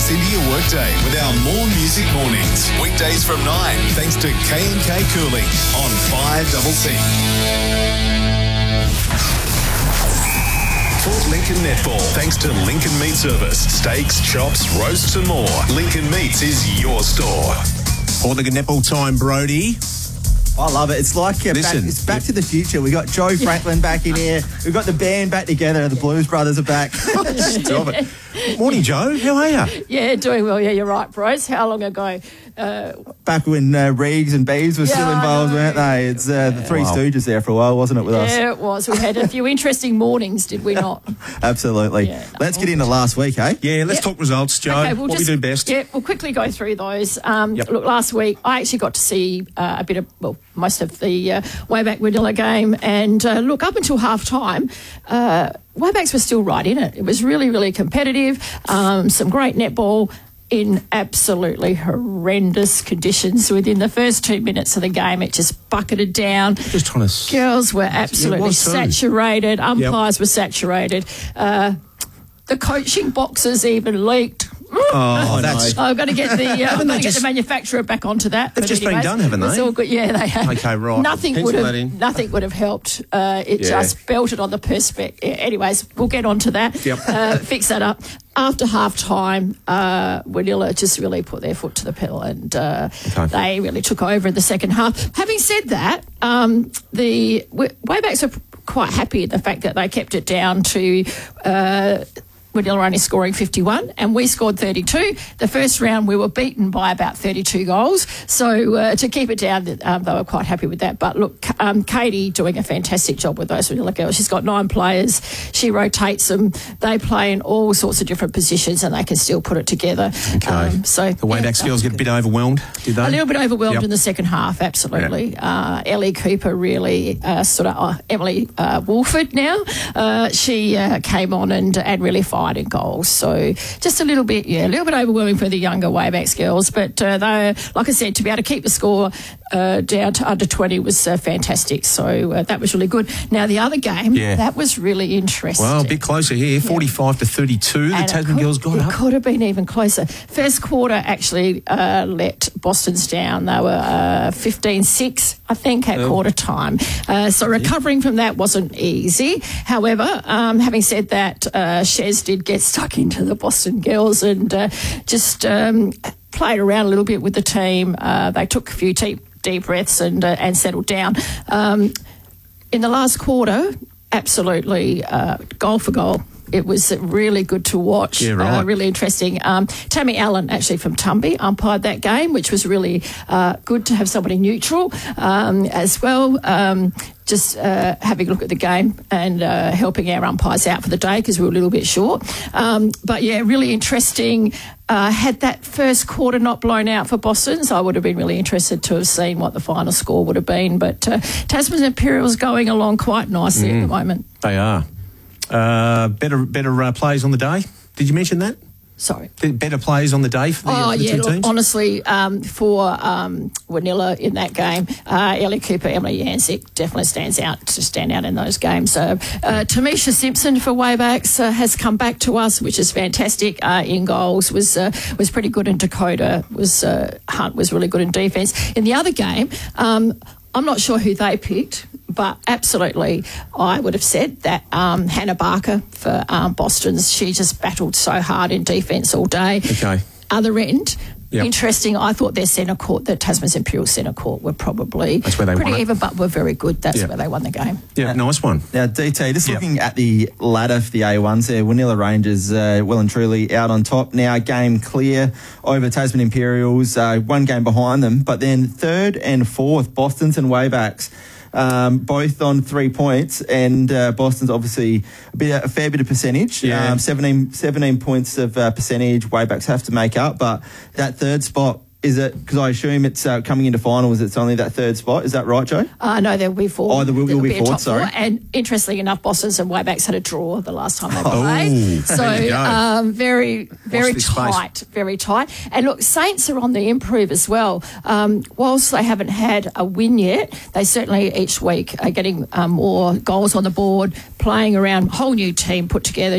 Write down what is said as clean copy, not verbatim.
us into your workday with our More Music Mornings. Weekdays from 9, thanks to K&K Cooling on 5CC. Fort Lincoln Netball, thanks to Lincoln Meat Service. Steaks, chops, roasts and more. Lincoln Meats is your store. Fort Lincoln Netball time, Brody. I love it. It's like it's back to the future. We got Joe Franklin back in here. We've got the band back together. The Blues Brothers are back. Stop it. Morning, Joe. How are you? Yeah, doing well. Yeah, you're right, bros. How long ago? Back when Reeves and Beeves were still involved, weren't they? It's the Three Stooges there for a while, wasn't it, with us? Yeah, it was. We had a few interesting mornings, did we not? Absolutely. Yeah, let's get into last week, eh? Yeah, let's talk results, Joe. Okay, what we do best. Yeah, we'll quickly go through those. Look, last week I actually got to see a bit of, most of the Wayback Wynyilla game, and look, up until half-time, Waybacks were still right in it. It was really, really competitive, some great netball in absolutely horrendous conditions. Within the first 2 minutes of the game, it just bucketed down. Just trying to... Girls were absolutely saturated. Umpires were saturated. The coaching boxes even leaked. Oh, that's... I've got to get the manufacturer back onto that. They've just been done, haven't they? It's all good. Yeah, they have. Okay, right. Nothing would have helped. Just belted on the perspex. Anyways, we'll get onto that. Yep. Fix that up. After half-time, Wynyilla just really put their foot to the pedal, and they really took over in the second half. Having said that, the Waybacks are quite happy in the fact that they kept it down to... Wynyilla only scoring 51 and we scored 32. The first round we were beaten by about 32 goals. So to keep it down, they were quite happy with that. But look, Katie doing a fantastic job with those Wynyilla girls. She's got 9 players. She rotates them. They play in all sorts of different positions and they can still put it together. Okay. So the Waybacks girls get a bit overwhelmed, did they? A little bit overwhelmed in the second half, absolutely. Yep. Ellie Cooper really Emily Wolford now. She came on and really fired in goals. So just a little bit overwhelming for the younger Waybacks girls. But they, like I said, to be able to keep the score down to under 20 was fantastic. So that was really good. Now, the other game, that was really interesting. Well, a bit closer here, 45 to 32. The Tasman girls got up. It could have been even closer. First quarter actually let Boston's down. They were 15-6, I think, at quarter time. So recovering from that wasn't easy. However, having said that, Shez did get stuck into the Boston girls and just played around a little bit with the team. They took a few deep breaths and settled down. In the last quarter, absolutely goal for goal. It was really good to watch, really interesting. Tammy Allen, actually from Tumby, umpired that game, which was really good to have somebody neutral as well. Just having a look at the game and helping our umpires out for the day because we were a little bit short. But, yeah, really interesting. Had that first quarter not blown out for Boston's, I would have been really interested to have seen what the final score would have been. But Tasman Imperial's going along quite nicely at the moment. They are. Better plays on the day. Did you mention that? Sorry. Better plays on the day for the two teams? Honestly, for Wynyilla in that game, Ellie Cooper, Emily Yancic definitely stand out in those games. Tamisha Simpson for Waybacks has come back to us, which is fantastic. In goals was pretty good, and Dakota Hunt was really good in defence. In the other game, I'm not sure who they picked, but absolutely I would have said that Hannah Barker for Boston's, she just battled so hard in defence all day. Okay. Other end, interesting, I thought their centre court, the Tasman's Imperial centre court, were probably pretty even, but were very good. That's where they won the game. Yeah, nice one. Now, DT, just looking at the ladder for the A1s there, Wynyilla Rangers well and truly out on top now, game clear over Tasman Imperials, one game behind them, but then third and fourth, Boston's and Waybacks. Both on 3 points, and Boston's obviously a fair bit of percentage. 17 points of percentage Waybacks have to make up, but that third spot, is it, because I assume it's coming into finals, it's only that third spot. Is that right, Joe? No, there will be 4. Oh, there will be 4, sorry. 4. And interestingly enough, Boston's and Waybacks had a draw the last time they played. So very, very tight, very tight. And look, Saints are on the improve as well. Whilst they haven't had a win yet, they certainly each week are getting more goals on the board, playing around, whole new team put together.